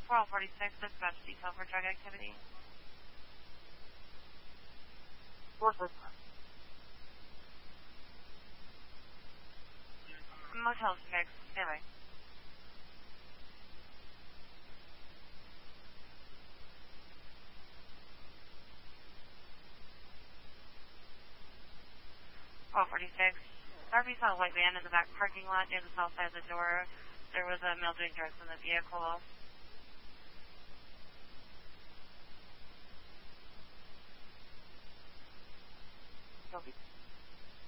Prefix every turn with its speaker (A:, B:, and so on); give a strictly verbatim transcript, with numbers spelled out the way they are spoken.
A: twelve forty-six, dispatch detail for drug activity.
B: What's this?
A: Motel six, anyway. twelve forty-six. Darby saw a white van in the back parking lot near the south side of the door. There was a male doing drugs in the vehicle.
B: Copy.